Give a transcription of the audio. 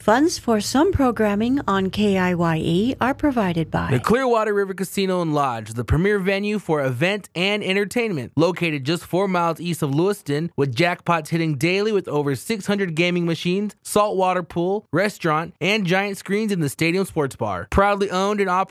Funds for some programming on KIYE are provided by the Clearwater River Casino and Lodge, the premier venue for event and entertainment, located just 4 miles east of Lewiston, with jackpots hitting daily with over 600 gaming machines, saltwater pool, restaurant, and giant screens in the stadium sports bar. Proudly owned and operated